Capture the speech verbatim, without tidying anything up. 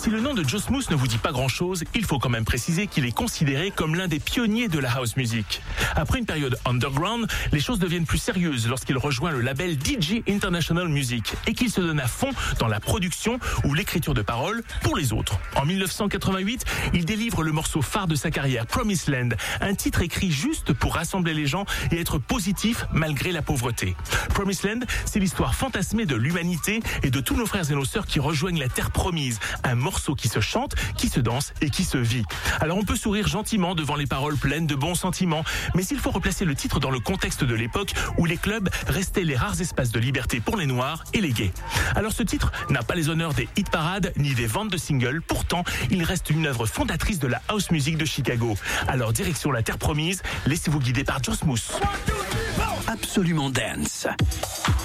Si le nom de Joe Smooth ne vous dit pas grand-chose, il faut quand même préciser qu'il est considéré comme l'un des pionniers de la house music. Après une période underground, les choses deviennent plus sérieuses lorsqu'il rejoint le label D J International Music et qu'il se donne à fond dans la production ou l'écriture de paroles pour les autres. En mille neuf cent quatre-vingt-huit, il délivre le morceau phare de sa carrière, Promised Land, un titre écrit juste pour rassembler les gens et être positif malgré la pauvreté. Promised Land, c'est l'histoire fantasmée de l'humanité et de tous nos frères et nos sœurs qui rejoignent la terre promise, un morceau qui se chante, qui se danse et qui se vit. Alors on peut sourire gentiment devant les paroles pleines de bons sentiments, mais il faut replacer le titre dans le contexte de l'époque où les clubs restaient les rares espaces de liberté pour les noirs et les gays. Alors ce titre n'a pas les honneurs des hit parades ni des ventes de singles, pourtant il reste une œuvre fondatrice de la house music de Chicago. Alors direction la terre promise, laissez-vous guider par Joe Smooth. Absolument Dance.